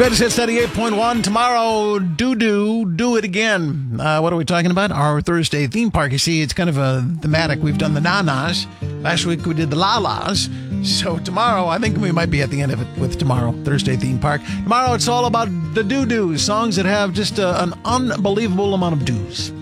Greatest Hits 98.1. Tomorrow, do it again. What are we talking about? Our Thursday theme park. You see, it's kind of a thematic. We've done the na-nas. Last week we did the la-las. So tomorrow, I think we might be at the end of it with tomorrow, Thursday theme park. Tomorrow, it's all about the do-dos, songs that have just an unbelievable amount of do's.